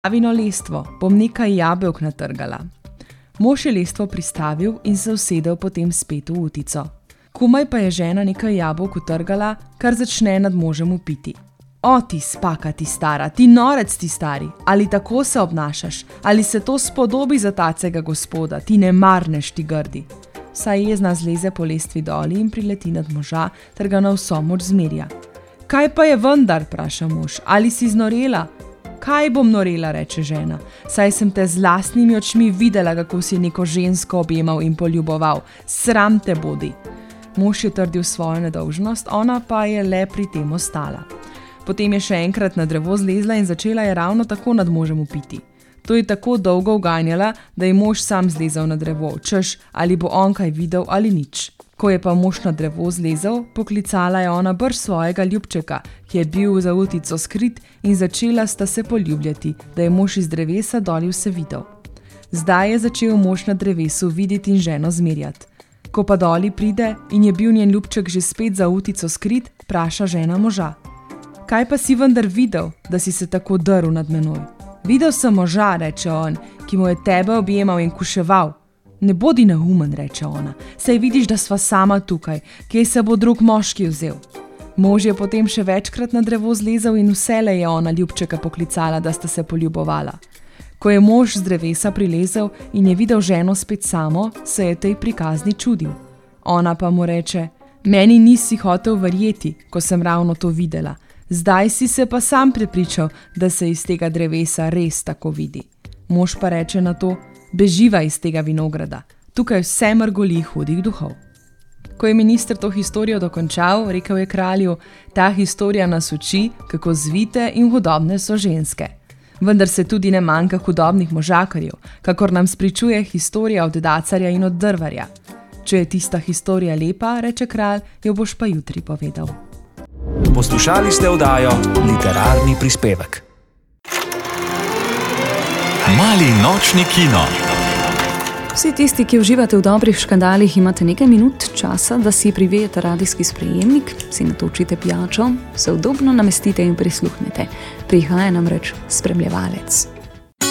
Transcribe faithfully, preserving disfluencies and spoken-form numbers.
Avino lestvo, bom nekaj jabolk natrgala. Mož je lestvo pristavil in se usedel potem spet v utico. Komaj pa je žena nekaj jabolk utrgala, kar začne nad možem upiti. O, ti spaka, ti stara, ti norec, ti stari, ali tako se obnašaš, ali se to spodobi za tacega gospoda, ti ne marneš, ti grdi. Saj jezna zleze po lestvi doli in prileti nad moža, ter ga na vso moč zmerja. Kaj pa je vendar, praša mož, ali si znorela? Kaj bom norela, reče žena, saj sem te z lastnimi očmi videla, kako si neko žensko objemal in poljuboval, sram te bodi. Mož je trdil svojo nedolžnost, ona pa je le pri tem ostala. Potem je še enkrat na drevo zlezla in začela je ravno tako nad možem upiti. To je tako dolgo uganjala, da je mož sam zlezel na drevo, češ, ali bo on kaj videl ali nič. Ko je pa mož na drevo zlezel, poklicala je ona brž svojega ljubčeka, ki je bil za utico skrit, in začela sta se poljubljati, da je mož iz drevesa doli vse videl. Zdaj je začel mož na drevesu videti in ženo zmerjati. Ko pa doli pride in je bil njen ljubček že spet za utico skrit, praša žena moža. Kaj pa si vendar videl, da si se tako drl nad menoj? Videl sem moža, reče on, ki mu je tebe objemal in kuševal. Ne bodi neumen, reče ona, saj vidiš, da sva sama tukaj, kje se bo drug moški vzel. Mož je potem še večkrat na drevo zlezel in vselej je ona ljubčeka poklicala, da sta se poljubovala. Ko je mož z drevesa prilezel in je videl ženo spet samo, se je tej prikazni čudil. Ona pa mu reče, meni nisi hotel verjeti, ko sem ravno to videla. Zdaj si se pa sam prepričal, da se iz tega drevesa res tako vidi. Mož pa reče na to, beživa iz tega vinograda, tukaj vse mrgoli hudih duhov. Ko je minister to historijo dokončal, rekel je kralju, ta historija nas uči, kako zvite in hudobne so ženske. Vendar se tudi ne manjka hudobnih možakarjev, kakor nam spričuje historija od dacarja in od drvarja. Če je tista historija lepa, reče kralj, jo boš pa jutri povedal. Poslušali ste oddajo Literarni prispevek. Mali nočni kino. Vsi tisti, ki uživate v dobrih škandalih, imate nekaj minut časa, da si privijete radijski sprejemnik, si natočite pijačo, se udobno namestite in prisluhnete. Prihaja namreč spremljevalec.